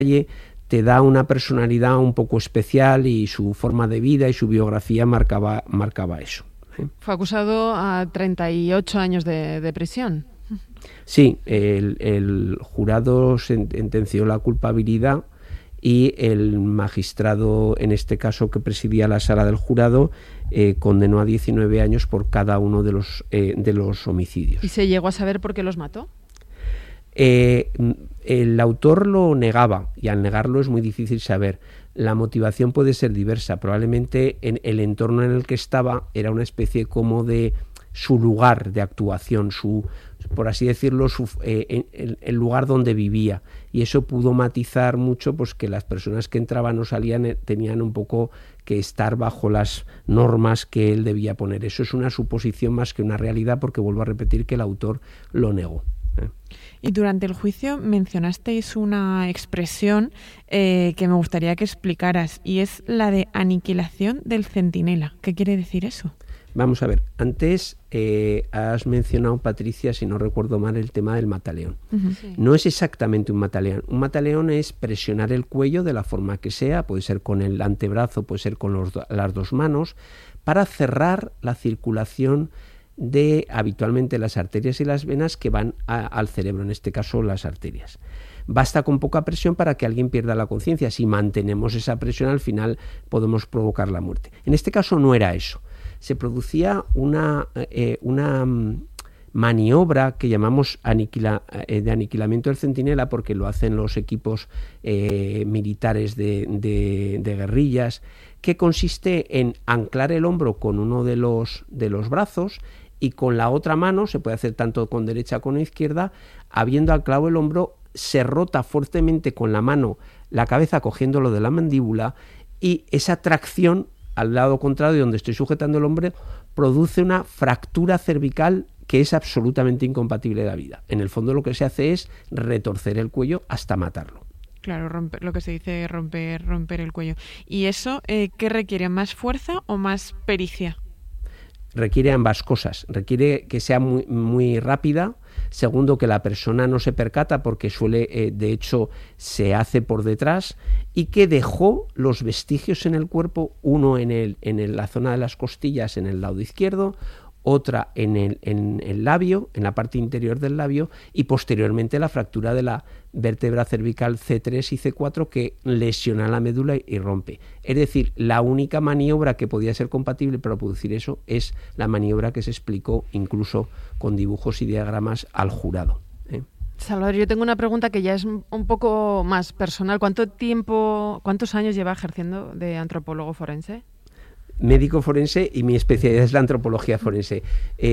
te da una personalidad un poco especial y su forma de vida y su biografía marcaba eso. Fue acusado a 38 años de prisión. Sí, el jurado sentenció la culpabilidad y el magistrado, en este caso que presidía la sala del jurado, condenó a 19 años por cada uno de los homicidios. ¿Y se llegó a saber por qué los mató? El autor lo negaba, y al negarlo es muy difícil saber. La motivación puede ser diversa. Probablemente en el entorno en el que estaba era una especie como de su lugar de actuación, por así decirlo, el lugar donde vivía, y eso pudo matizar mucho pues que las personas que entraban o salían tenían un poco que estar bajo las normas que él debía poner. Eso es una suposición más que una realidad, porque vuelvo a repetir que el autor lo negó. Y durante el juicio mencionasteis una expresión que me gustaría que explicaras, y es la de aniquilación del centinela. ¿Qué quiere decir eso? Vamos a ver, antes has mencionado, Patricia, si no recuerdo mal, el tema del mataleón. Uh-huh. Sí. No es exactamente un mataleón. Un mataleón es presionar el cuello de la forma que sea, puede ser con el antebrazo, puede ser con las dos manos, para cerrar la circulación de habitualmente las arterias y las venas que van al cerebro, en este caso las arterias. Basta con poca presión para que alguien pierda la conciencia. Si mantenemos esa presión, al final podemos provocar la muerte. En este caso no era eso. Se producía una maniobra que llamamos de aniquilamiento del centinela, porque lo hacen los equipos militares de guerrillas, que consiste en anclar el hombro con uno de los brazos, y con la otra mano, se puede hacer tanto con derecha como con izquierda, habiendo anclado el hombro, se rota fuertemente con la mano la cabeza cogiéndolo de la mandíbula, y esa tracción al lado contrario, donde estoy sujetando el hombro, produce una fractura cervical que es absolutamente incompatible de la vida. En el fondo lo que se hace es retorcer el cuello hasta matarlo. Claro, lo que se dice romper el cuello. ¿Y eso qué requiere? ¿Más fuerza o más pericia? Requiere ambas cosas. Requiere que sea muy, muy rápida. Segundo, que la persona no se percata, porque de hecho se hace por detrás, y que dejó los vestigios en el cuerpo, uno en la zona de las costillas, en el lado izquierdo, otra en el labio, en la parte interior del labio, y posteriormente la fractura de la vértebra cervical C3 y C4, que lesiona la médula y rompe. Es decir, la única maniobra que podía ser compatible para producir eso es la maniobra que se explicó incluso con dibujos y diagramas al jurado. Salvador, yo tengo una pregunta que ya es un poco más personal. ¿Cuántos años lleva ejerciendo de antropólogo forense? Médico forense, y mi especialidad es la antropología forense.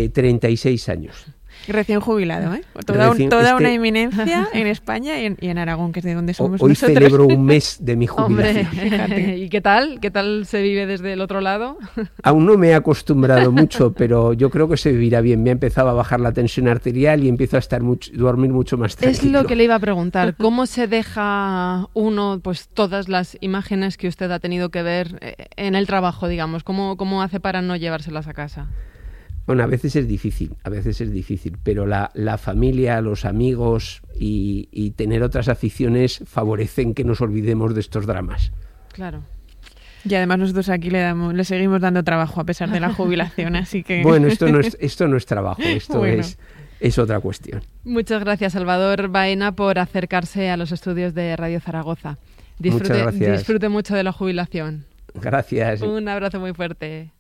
36 años. Y recién jubilado, ¿eh? Toda una eminencia en España y en Aragón, que es de donde somos hoy nosotros. Hoy celebro un mes de mi jubilación. Hombre, ¿y qué tal? ¿Qué tal se vive desde el otro lado? Aún no me he acostumbrado mucho, pero yo creo que se vivirá bien. Me ha empezado a bajar la tensión arterial y empiezo a dormir mucho más tranquilo. Es lo que le iba a preguntar. ¿Cómo se deja uno pues todas las imágenes que usted ha tenido que ver en el trabajo, digamos? ¿Cómo hace para no llevárselas a casa? Bueno, a veces es difícil, pero la familia, los amigos y tener otras aficiones favorecen que nos olvidemos de estos dramas. Claro. Y además nosotros aquí le seguimos dando trabajo a pesar de la jubilación, así que... Bueno, esto no es trabajo, esto bueno. Es otra cuestión. Muchas gracias, Salvador Baena, por acercarse a los estudios de Radio Zaragoza. Muchas gracias. Disfrute mucho de la jubilación. Gracias. Un abrazo muy fuerte.